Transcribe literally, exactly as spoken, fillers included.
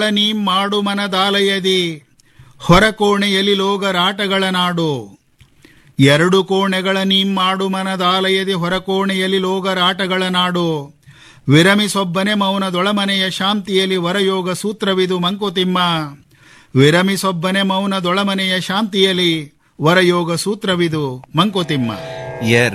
ನೀ ಮಾಡು ಮನದಾಲಯದಿ ಹೊರ ಕೋಣೆಯಲ್ಲಿ ಲೋಗರಾಟಗಳ ನಾಡು. ಎರಡು ಕೋಣೆಗಳ ನೀ ಮಾಡು ಮನದಾಲಯದಿ ಹೊರ ಕೋಣೆಯಲ್ಲಿ ಲೋಗರಾಟಗಳ ನಾಡು. ವಿರಮಿಸೊಬ್ಬನೆ ಮೌನದೊಳಮನೆಯ ಶಾಂತಿಯಲ್ಲಿ ವರಯೋಗ ಸೂತ್ರವಿದು ಮಂಕುತಿಮ್ಮ. ವಿರಮಿಸೊಬ್ಬನೆ ಮೌನದೊಳಮನೆಯ ಶಾಂತಿಯಲ್ಲಿ ವರಯೋಗ ಸೂತ್ರವಿದು ಮಂಕುತಿಮ್ಮ.